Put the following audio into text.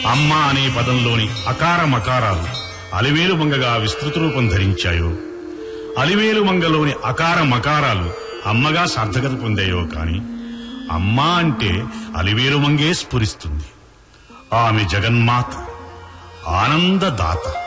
అమ్మ అనే పదంలోని అకార మకారాలు అలివేలు మంగగా విస్తృత రూపం ధరించాయో, అలివేలు మంగలోని అకార మకారాలు అమ్మగా సార్థకత పొందాయో కాని అమ్మ అంటే అలివేలు మంగే స్ఫురిస్తుంది. ఆమె జగన్మాత, ఆనందదాత.